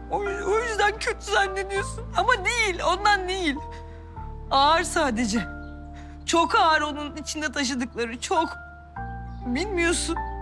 O yüzden kötü zannediyorsun. Ama değil, ondan değil. Ağır sadece. Çok ağır onun içinde taşıdıkları, çok. Bilmiyorsun.